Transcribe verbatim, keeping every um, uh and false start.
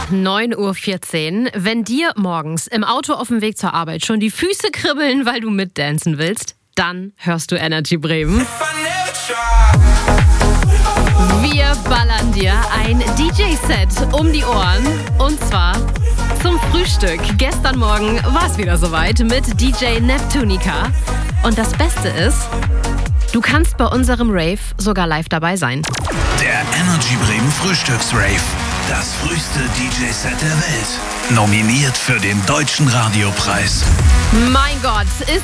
neun Uhr vierzehn. Wenn dir morgens im Auto auf dem Weg zur Arbeit schon die Füße kribbeln, weil du mitdancen willst, dann hörst du Energy Bremen. Wir ballern dir ein D J-Set um die Ohren und zwar zum Frühstück. Gestern Morgen war es wieder soweit mit D J Neptunica. Und das Beste ist, du kannst bei unserem Rave sogar live dabei sein. Der Energy Bremen Frühstücksrave. Das früheste D J-Set der Welt. Nominiert für den Deutschen Radiopreis. Mein Gott, ist